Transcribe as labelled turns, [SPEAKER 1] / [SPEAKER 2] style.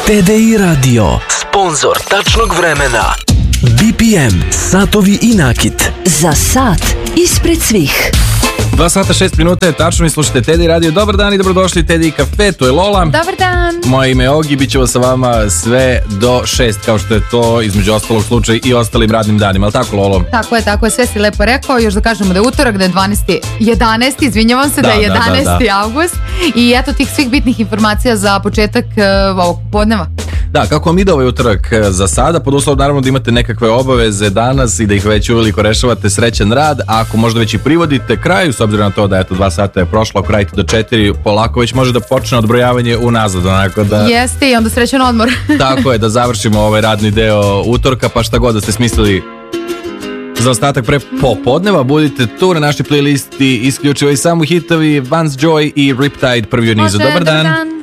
[SPEAKER 1] TDI Radio, sponsor tačnog vremena. BPM, satovi i nakit.
[SPEAKER 2] Za sat ispred svih.
[SPEAKER 3] 2 sata 6 minuta je tačno i slušate TDI Radio. Dobar dan i dobrodošli TDI Kafe, tu je Lola.
[SPEAKER 4] Dobar dan.
[SPEAKER 3] Moje ime je Ogi, bit ćemo sa vama sve do 6, kao što je to između ostalog slučaj i ostalim radnim danima, ali tako Lolo?
[SPEAKER 4] Tako je, sve si lepo rekao. Još da kažemo da je utorak, da je 11. Izvinjavam se, da je 11. avgust. I eto tih svih bitnih informacija za početak ovog podneva.
[SPEAKER 3] Da, kako vam ide ovaj utorak za sada, pod uslovom naravno da imate nekakve obaveze danas i da ih već uveliko rešavate, srećan rad, a ako možda već i privodite kraju, s obzirom na to da eto 2 sata je prošlo, ako radite do 4, polako već može da počne odbrojavanje unazad, onako da...
[SPEAKER 4] Jeste, i onda srećan odmor.
[SPEAKER 3] Tako je, da završimo ovaj radni deo utorka, pa šta god da ste smislili za ostatak pre popodneva, budite tu na našoj playlisti, isključivo i samo hitovi Vance Joy i Riptide, prvi u nizu. Dobar dan.